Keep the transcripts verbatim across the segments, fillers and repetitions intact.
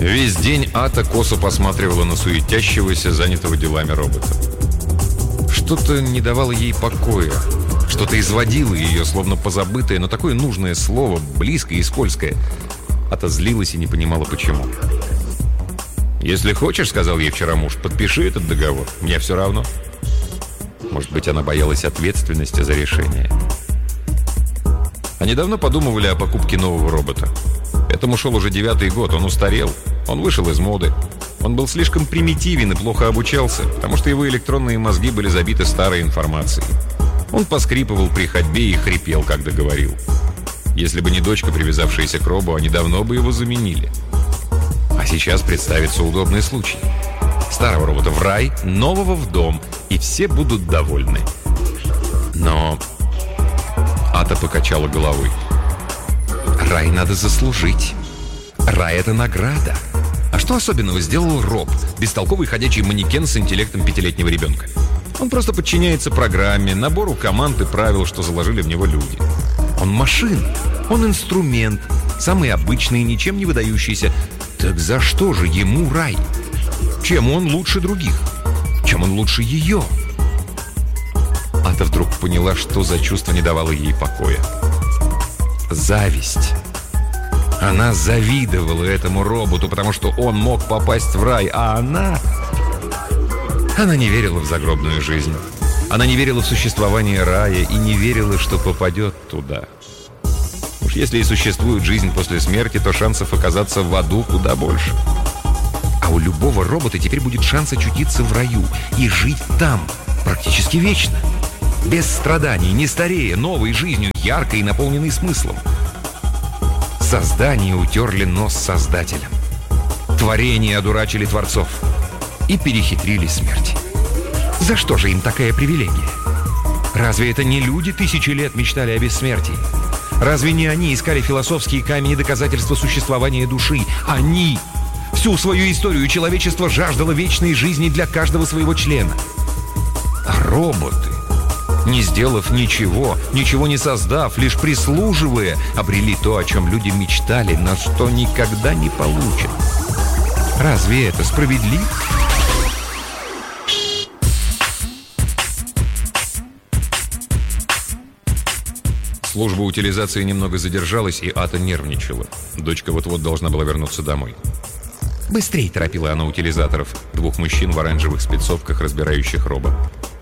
Весь день Ата косо посматривала на суетящегося, занятого делами робота. Что-то не давало ей покоя. Что-то изводило ее, словно позабытое, но такое нужное слово, близкое и скользкое. Ата злилась и не понимала, почему. «Если хочешь, — сказал ей вчера муж, — подпиши этот договор. Мне все равно». Может быть, она боялась ответственности за решение. Они давно подумывали о покупке нового робота. Этому шел уже девятый год, он устарел, он вышел из моды. Он был слишком примитивен и плохо обучался, потому что его электронные мозги были забиты старой информацией. Он поскрипывал при ходьбе и хрипел, когда говорил. Если бы не дочка, привязавшаяся к робу, они давно бы его заменили. А сейчас представится удобный случай. Старого робота в рай, нового в дом, и все будут довольны. Но Ата покачала головой. Рай надо заслужить. Рай — это награда. А что особенного сделал роб, бестолковый ходячий манекен с интеллектом пятилетнего ребенка? Он просто подчиняется программе, набору команд и правил, что заложили в него люди. Он машина, он инструмент, самый обычный, ничем не выдающийся. Так за что же ему рай? Чем он лучше других? Чем он лучше ее? Ата вдруг поняла, что за чувство не давало ей покоя. Зависть. Она завидовала этому роботу, потому что он мог попасть в рай, а она... Она не верила в загробную жизнь. Она не верила в существование рая и не верила, что попадет туда. Уж если и существует жизнь после смерти, то шансов оказаться в аду куда больше. А у любого робота теперь будет шанс очутиться в раю и жить там практически вечно. Без страданий, не старея, новой жизнью, яркой и наполненной смыслом. Создания утерли нос создателям. Творения одурачили творцов. И перехитрили смерть. За что же им такая привилегия? Разве это не люди тысячи лет мечтали о бессмертии? Разве не они искали философские камни доказательства существования души? Они! Всю свою историю человечество жаждало вечной жизни для каждого своего члена. А роботы, не сделав ничего, ничего не создав, лишь прислуживая, обрели то, о чем люди мечтали, но что никогда не получат. Разве это справедливо? Служба утилизации немного задержалась, и Ата нервничала. Дочка вот-вот должна была вернуться домой. «Быстрей!» — торопила она утилизаторов, двух мужчин в оранжевых спецовках, разбирающих роба.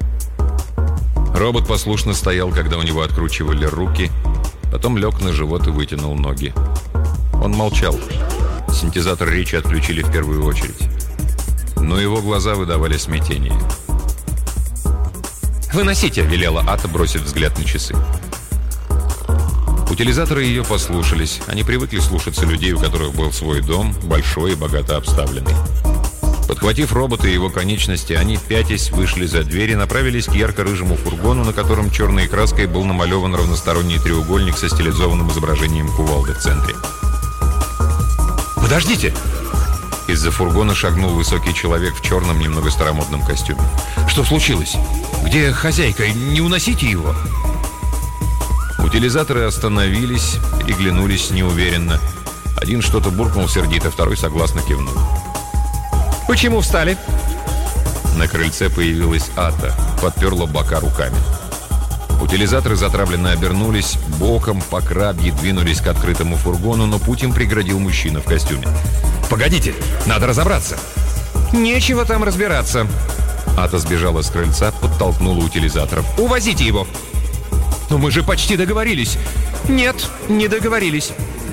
Робот послушно стоял, когда у него откручивали руки, потом лег на живот и вытянул ноги. Он молчал. Синтезатор речи отключили в первую очередь. Но его глаза выдавали смятение. «Выносите!» — велела Ата, бросив взгляд на часы. Утилизаторы ее послушались. Они привыкли слушаться людей, у которых был свой дом, большой и богато обставленный. Подхватив робота и его конечности, они, пятясь, вышли за дверь и направились к ярко-рыжему фургону, на котором черной краской был намалеван равносторонний треугольник со стилизованным изображением кувалды в центре. «Подождите!» Из-за фургона шагнул высокий человек в черном, немного старомодном костюме. «Что случилось? Где хозяйка? Не уносите его!» Утилизаторы остановились, переглянулись неуверенно. Один что-то буркнул сердито, второй согласно кивнул. «Почему встали?» На крыльце появилась Ата, подперла бока руками. Утилизаторы затравленно обернулись, боком по крабье двинулись к открытому фургону, но путь им преградил мужчина в костюме. «Погодите, надо разобраться!» «Нечего там разбираться!» Ата сбежала с крыльца, подтолкнула утилизаторов. «Увозите его!» «Но мы же почти договорились!» «Нет, не договорились!»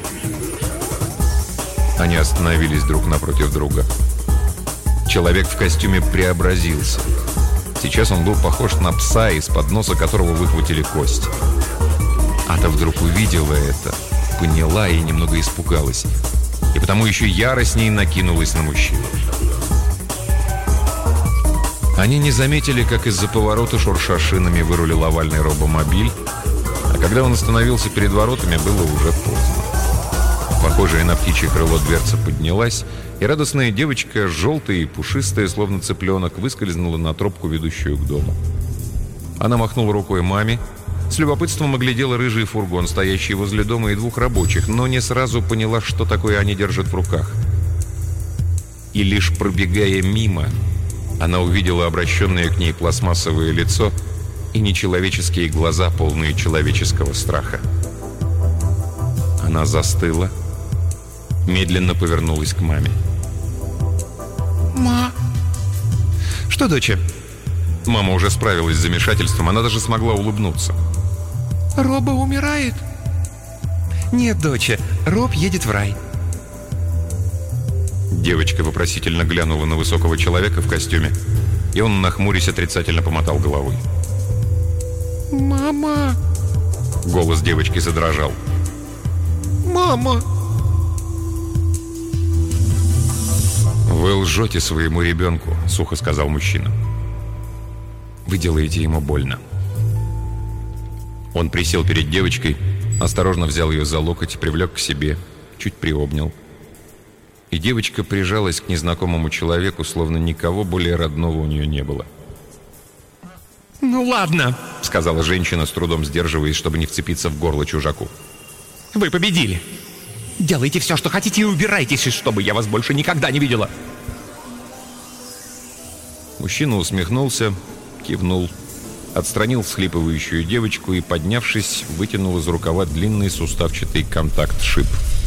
Они остановились друг напротив друга. Человек в костюме преобразился. Сейчас он был похож на пса, из-под носа которого выхватили кость. Ата вдруг увидела это, поняла и немного испугалась. И потому еще яростней накинулась на мужчину. Они не заметили, как из-за поворота, шурша шинами, вырулил овальный робомобиль, а когда он остановился перед воротами, было уже поздно. Похожая на птичье крыло дверца поднялась, и радостная девочка, желтая и пушистая, словно цыпленок, выскользнула на тропку, ведущую к дому. Она махнула рукой маме, с любопытством оглядела рыжий фургон, стоящий возле дома, и двух рабочих, но не сразу поняла, что такое они держат в руках. И лишь пробегая мимо, она увидела обращенное к ней пластмассовое лицо и нечеловеческие глаза, полные человеческого страха. Она застыла, медленно повернулась к маме. «Ма!» «Что, доча?» Мама уже справилась с замешательством, она даже смогла улыбнуться. «Роба умирает?» «Нет, доча, Роб едет в рай». Девочка вопросительно глянула на высокого человека в костюме, и он, нахмурясь, отрицательно помотал головой. «Мама!» Голос девочки задрожал. «Мама!» «Вы лжете своему ребенку», — сухо сказал мужчина. «Вы делаете ему больно». Он присел перед девочкой, осторожно взял ее за локоть, привлек к себе, чуть приобнял. И девочка прижалась к незнакомому человеку, словно никого более родного у нее не было. «Ну ладно», — сказала женщина, с трудом сдерживаясь, чтобы не вцепиться в горло чужаку. «Вы победили. Делайте все, что хотите, и убирайтесь, чтобы я вас больше никогда не видела». Мужчина усмехнулся, кивнул, отстранил всхлипывающую девочку и, поднявшись, вытянул из рукава длинный суставчатый контакт-шип.